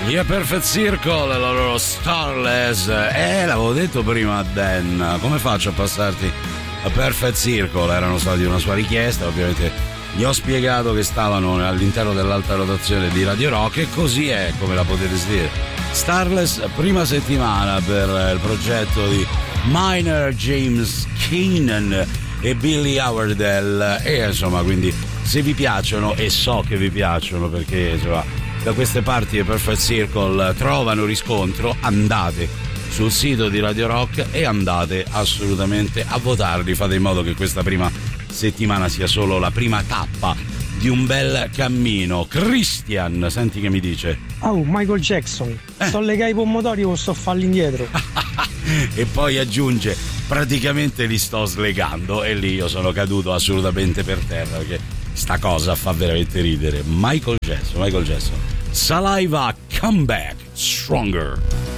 Yeah, Perfect Circle, la loro Starless. L'avevo detto prima a Dan, come faccio a passarti a Perfect Circle? Erano stati una sua richiesta, ovviamente gli ho spiegato che stavano all'interno dell'alta rotazione di Radio Rock e così è, come la potete sentire. Starless, prima settimana per il progetto di Minor James Keenan e Billy Howardell, e insomma, quindi se vi piacciono, e so che vi piacciono perché insomma da queste parti di Perfect Circle trovano riscontro, andate sul sito di Radio Rock e andate assolutamente a votarli. Fate in modo che questa prima settimana sia solo la prima tappa di un bel cammino. Christian, senti che mi dice? Oh, Michael Jackson, sto legando i pomodori o sto a farli indietro? E poi aggiunge, praticamente li sto slegando, e lì io sono caduto assolutamente per terra perché sta cosa fa veramente ridere. Michael Jackson, Saliva, Come Back Stronger.